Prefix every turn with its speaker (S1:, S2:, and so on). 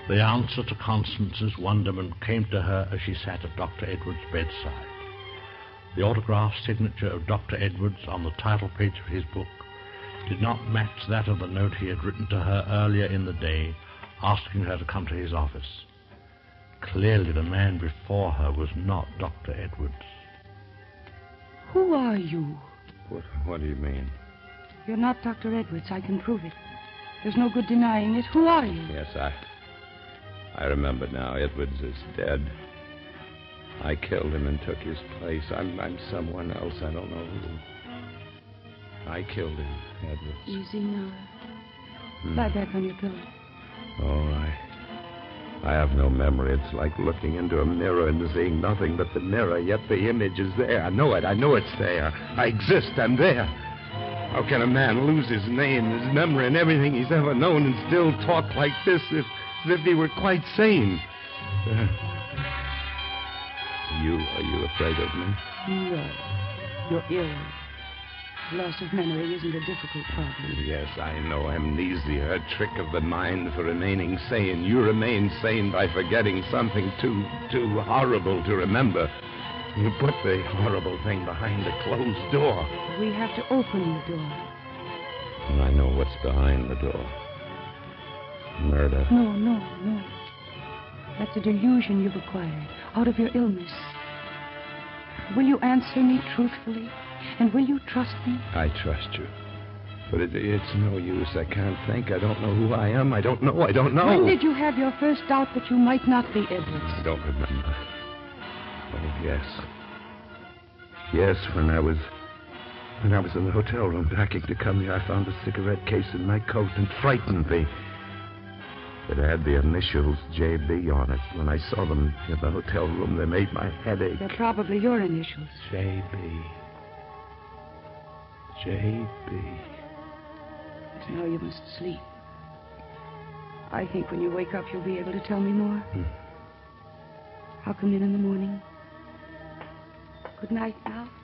S1: The answer to Constance's wonderment came to her as she sat at Dr. Edwards' bedside. The autographed signature of Dr. Edwards on the title page of his book did not match that of the note he had written to her earlier in the day, asking her to come to his office. Clearly the man before her was not Dr. Edwards.
S2: Who are you?
S3: What do you mean?
S2: You're not Dr. Edwards. I can prove it. There's no good denying it. Who are you?
S3: Yes, I remember now. Edwards is dead. I killed him and took his place. I'm someone else. I don't know who. I killed him, Edwards.
S2: Easy now. Lie back on your pillow.
S3: Oh, I have no memory. It's like looking into a mirror and seeing nothing but the mirror, yet the image is there. I know it. I know it's there. I exist. I'm there. How can a man lose his name, his memory, and everything he's ever known and still talk like this as if he were quite sane? Are you afraid of me?
S2: No. You're ill. Loss of memory isn't a difficult problem.
S3: Yes, I know. Amnesia, a trick of the mind for remaining sane. You remain sane by forgetting something too horrible to remember. You put the horrible thing behind a closed door.
S2: We have to open the door.
S3: And I know what's behind the door. Murder.
S2: No. That's a delusion you've acquired out of your illness. Will you answer me truthfully? And will you trust me?
S3: I trust you. But it's no use. I can't think. I don't know who I am. I don't know.
S2: When did you have your first doubt that you might not be Edwards?
S3: I don't remember. Oh, yes. Yes, when I was in the hotel room packing to come here, I found a cigarette case in my coat and frightened me. It had the initials J.B. on it. When I saw them in the hotel room, they made my head ache.
S2: They're probably your initials.
S3: J.B.
S2: Now you must sleep. I think when you wake up, you'll be able to tell me more. I'll come in the morning. Good night now.